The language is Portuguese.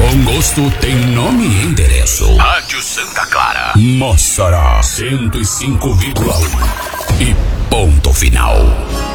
Bom gosto tem nome e endereço. Rádio Santa Clara, Mossoró 105,1 e ponto final.